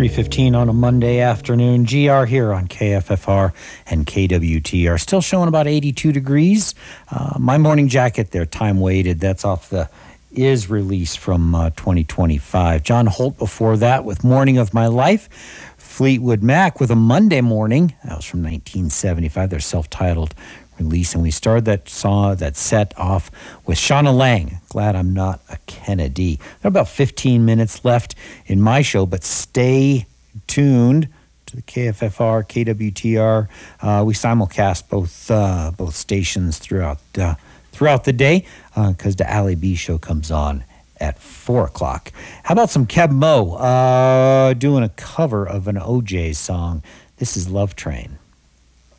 3:15 on a Monday afternoon. GR here on KFFR and KWTR. Still showing about 82 degrees. My morning jacket there, time weighted. That's off the Is release from 2025. John Holt before that with Morning of My Life. Fleetwood Mac with a Monday Morning. That was from 1975. Their self-titled release. And we started that set off with Shauna Lang, Glad I'm Not a Kennedy. There are about 15 minutes left in my show, but stay tuned to the KFFR, KWTR. We simulcast both stations throughout the day because the Ali B show comes on at 4 o'clock. How about some Keb Mo doing a cover of an OJ song? This is Love Train.